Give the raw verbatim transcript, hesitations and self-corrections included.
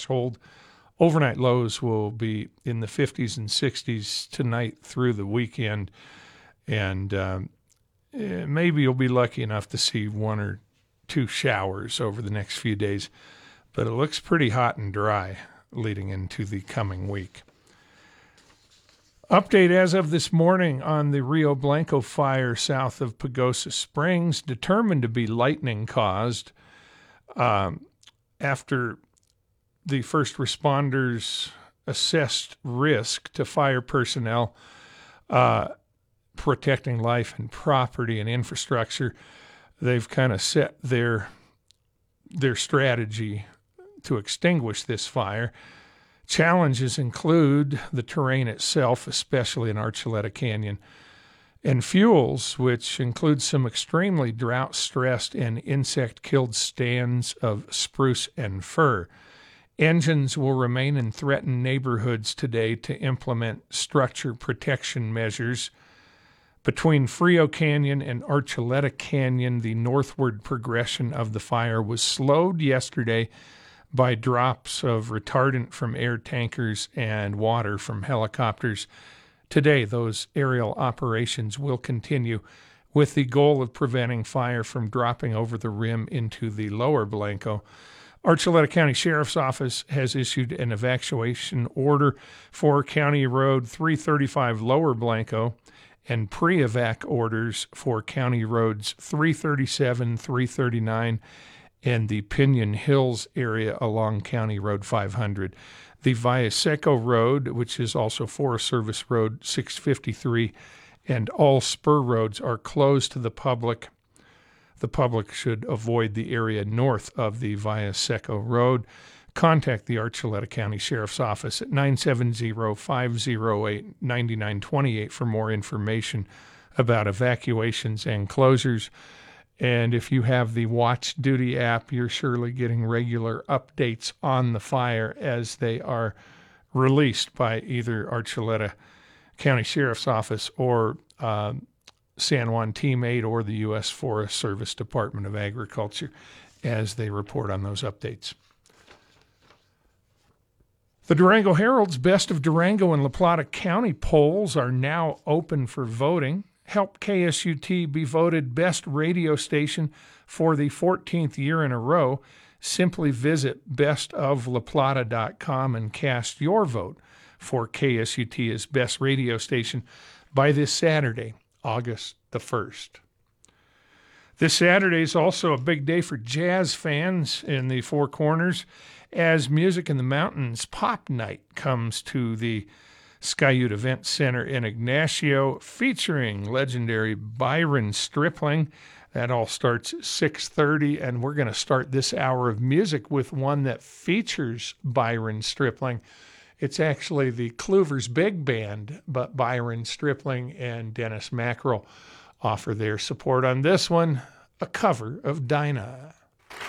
threshold. Overnight lows will be in the fifties and sixties tonight through the weekend, and um, maybe you'll be lucky enough to see one or two showers over the next few days, but it looks pretty hot and dry leading into the coming week. Update as of this morning on the Rio Blanco fire south of Pagosa Springs, determined to be lightning caused. Um, after the first responders assessed risk to fire personnel, uh, protecting life and property and infrastructure, they've kind of set their their strategy to extinguish this fire. Challenges include the terrain itself, especially in Archuleta Canyon, and fuels, which include some extremely drought-stressed and insect-killed stands of spruce and fir. Engines will remain in threatened neighborhoods today to implement structure protection measures. Between Frio Canyon and Archuleta Canyon, the northward progression of the fire was slowed yesterday by drops of retardant from air tankers and water from helicopters. Today, those aerial operations will continue with the goal of preventing fire from dropping over the rim into the lower Blanco. Archuleta County Sheriff's Office has issued an evacuation order for County Road three thirty-five Lower Blanco and pre-evac orders for County Roads three thirty-seven, three thirty-nine, and the Pinion Hills area along County Road five hundred. The Valle Seco Road, which is also Forest Service Road six fifty-three, and all spur roads are closed to the public. The public should avoid the area north of the Valle Seco Road. Contact the Archuleta County Sheriff's Office at nine seven zero, five zero eight, nine nine two eight for more information about evacuations and closures. And if you have the Watch Duty app, you're surely getting regular updates on the fire as they are released by either Archuleta County Sheriff's Office or uh, San Juan Team eight or the U S Forest Service Department of Agriculture as they report on those updates. The Durango Herald's Best of Durango and La Plata County polls are now open for voting. Help K S U T be voted best radio station for the fourteenth year in a row. Simply visit best of la plata dot com and cast your vote for K S U T as best radio station by this Saturday, August the first. This Saturday is also a big day for jazz fans in the Four Corners as Music in the Mountains Pop Night comes to the Skyute Event Center in Ignacio, featuring legendary Byron Stripling. That all starts at six thirty, and we're going to start this hour of music with one that features Byron Stripling. It's actually the Cloovers Big Band, but Byron Stripling and Dennis Mackerel offer their support on this one, a cover of Dinah.